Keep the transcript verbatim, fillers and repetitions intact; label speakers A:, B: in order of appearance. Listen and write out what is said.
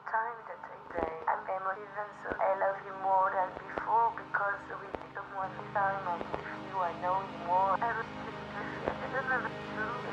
A: time that I say I'm emotive, so I love you more than before because with someone this time I'm with you, I know you more. I respect you. I don't know if it's true.